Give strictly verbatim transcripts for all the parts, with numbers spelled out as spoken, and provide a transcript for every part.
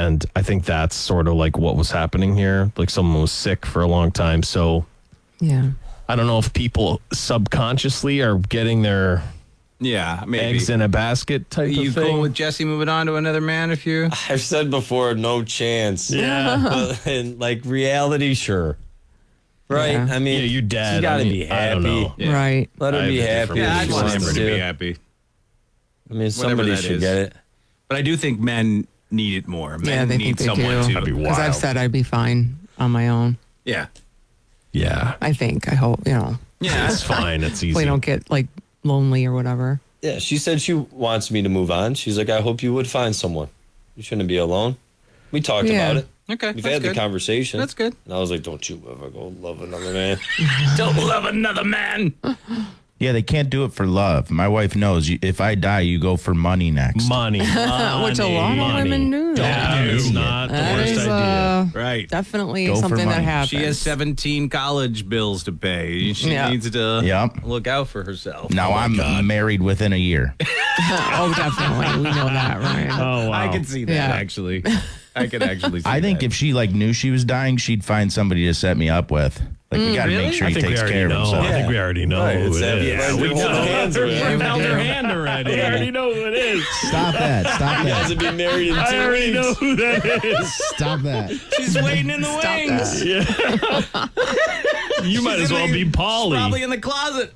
And I think that's sort of like what was happening here. Like someone was sick for a long time. So Yeah. I don't know if people subconsciously are getting their Yeah, maybe. eggs in a basket type you of thing. cool with Jesse moving on to another man if you... I've said before, no chance. Yeah. But in, like, reality, sure. Right? Yeah. I mean, Yeah, you're dead. You gotta I mean, be I don't happy. know. Yeah. Right. Let I her have be a happy. different Yeah, if I she just want wants Amber to to. be happy. I mean, Whatever somebody that should is. get it. But I do think men need it more. Men Yeah, they need think they someone do. to... That'd be Because I've wild. said I'd be fine on my own. Yeah. Yeah. I think. I hope, you know. Yeah, It's fine. It's easy. We don't get like lonely or whatever. Yeah, she said she wants me to move on. She's like, I hope you would find someone. You shouldn't be alone. We talked Yeah. about it. Okay, We've that's had good. the conversation. That's good. And I was like, don't you ever go love another man. Don't love another man. Yeah, they can't do it for love. My wife knows you, if I die, you go for money next. Money. Which a lot of Money. women do. Yeah, do. it's not the That worst is idea. uh, Right. definitely Go for something that money. happens. She has seventeen college bills to pay. She Yeah. needs to Yep. look out for herself. Now Oh, my I'm God. married within a year. Oh, definitely. We know that, Ryan. Oh, wow. I can see that, Yeah. actually. I can actually see I think that. if she like knew she was dying, she'd find somebody to set me up with. Like we got to really? make sure I he think we takes already care of know. himself. I think we already know Right, who it's it that- is. Yeah, we we hold know. hands You've around. held her hand already. I already know who it is. Stop that! Stop You guys that! would be married in two I already weeks. know who that is. Stop that! She's waiting in the Stop wings. that. Yeah. You might as well be Polly. Probably in the closet.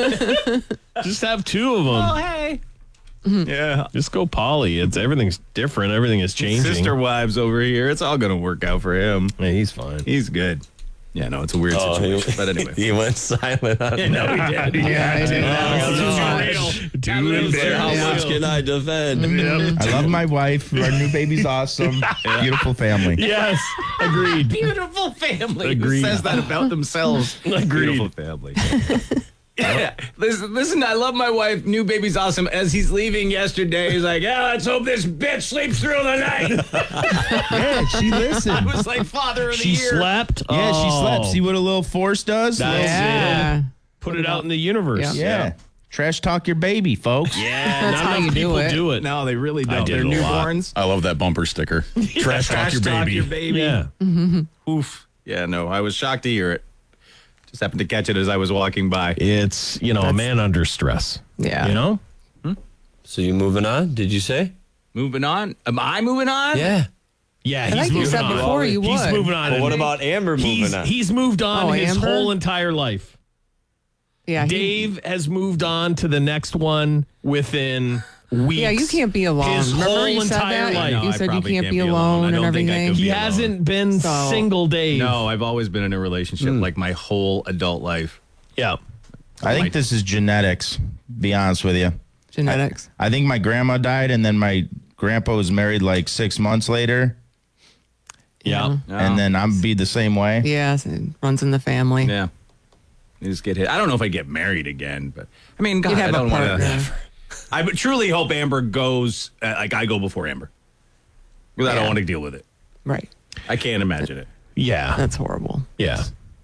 Just have two of them. Oh, hey. Yeah. Just go Polly. It's everything's different. Everything is changing. Sister wives over here. It's all going to work out for him. Yeah, he's fine. He's good. Yeah, no, it's a weird Oh, situation. he, But anyway. he went silent on that. No, he did. Yeah, I did Oh, that. no. Too He was like, how Yeah. much can I defend? I love my wife. Our new baby's awesome. Beautiful family. Yes. Agreed. Beautiful family. Agreed. Who says that about themselves? Agreed. Beautiful family. Yeah. Listen, listen, I love my wife. New baby's awesome. As he's leaving yesterday, he's like, yeah, let's hope this bitch sleeps through the night. Yeah, she I listened. was like, father of the She year. slept. Yeah, she Oh. slept. See what a little force does? That's Little- Yeah. it. Put it out in the universe. Yeah. yeah. Trash talk your baby, folks. Yeah, That's not how enough you do people it. do it. No, they really I don't. did They're it a lot. newborns. I love that bumper sticker. Trash talk Trash your talk baby. your baby. Yeah. Oof. Yeah, no, I was shocked to hear it. Just happened to catch it as I was walking by. It's, you know, a man under stress. Yeah. You know? So you moving on, did you say? Moving on. Am I moving on? Yeah. Yeah, I he's think you moving said on. before you He's would. moving on. But what and about Amber moving he's, on? he's moved on Oh, his Amber? whole entire life. Yeah. he- Dave has moved on to the next one within weeks. Yeah, you can't be alone. His Remember whole you said entire that? life. No, You I said you probably can't can't be be alone. I alone and don't think I everything. could He be hasn't been So- single Dave. No, I've always been in a relationship like my whole adult life. Yeah. I think this is genetics, be honest with you. Genetics. I think my grandma died, and then my grandpa was married like six months later, Yeah. and then I'm be the same way. Yes, it runs in the family. Yeah. You just get hit. I don't know if I get married again, but I mean, God, You'd have I a don't want partner. to. I would truly hope Amber goes, uh, like I go before Amber. Because I don't Yeah. want to deal with it. Right. I can't imagine it. Yeah. That's horrible. Yeah.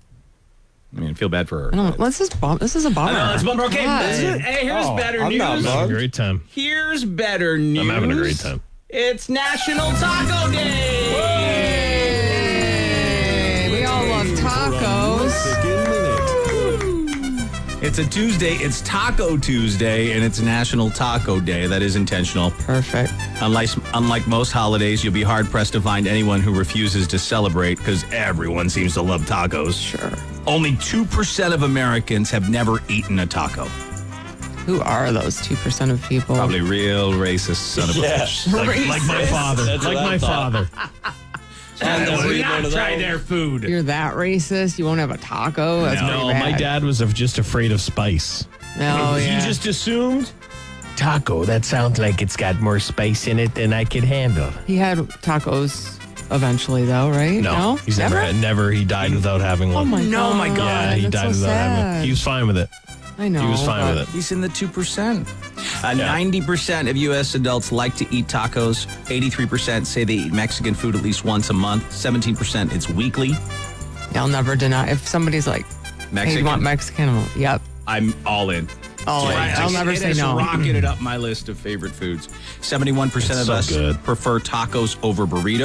I mean, I feel bad for her. I don't. Let's just bump. This is a bummer. I know, it's bummer. Okay, God. this is- hey, here's Oh, better I'm news. not Having a bugged. great time. Here's better news. I'm having a great time. It's National Taco Day. Hey, we all love tacos. It's a Tuesday. It's Taco Tuesday, and it's National Taco Day. That is intentional. Perfect. Unlike, unlike most holidays, you'll be hard-pressed to find anyone who refuses to celebrate because everyone seems to love tacos. Sure. Only two percent of Americans have never eaten a taco. Who are those two percent of people? Probably real racist son of a Yeah. bitch. Like, like my father. That's like what I my thought. father. I Will never eat not one of try those. their food. You're that racist? You won't have a taco? That's No, pretty No, bad. my dad was of just afraid of spice. Oh, yeah. He just assumed taco. That sounds like it's got more spice in it than I could handle. He had tacos eventually, though, right? No, he's never, had, never. He died without having one. Oh, my No, God. my God. Yeah, he That's died so without having sad. it. He was fine with it. I know. He was fine but- with it. He's in the two percent. Uh, Yeah. ninety percent of U S adults like to eat tacos. eighty-three percent say they eat Mexican food at least once a month. seventeen percent it's weekly. I'll never deny. If somebody's like, hey, Mexican. you want Mexican? I'm like, yep. I'm all in. All in. I'll never it say has no. rocketed up my list of favorite foods. seventy-one percent It's of so us good. prefer tacos over burritos.